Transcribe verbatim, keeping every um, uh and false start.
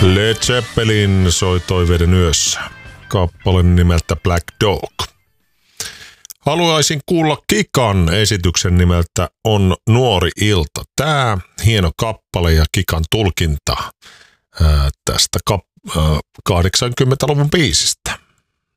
Led Zeppelin soi Toiveiden yössä. Kappale nimeltä Black Dog. Haluaisin kuulla Kikan esityksen nimeltä On nuori ilta. Tää hieno kappale ja Kikan tulkinta ää, tästä kap- ää, kahdeksankymmentäluvun biisistä.